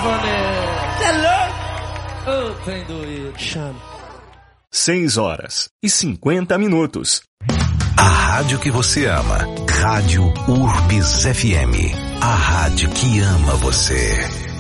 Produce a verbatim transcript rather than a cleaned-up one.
Vané. Você é louco? Ô, oh, trem doido. Chama. seis horas e cinquenta minutos. A rádio que você ama. Rádio Urbis F M. A rádio que ama você.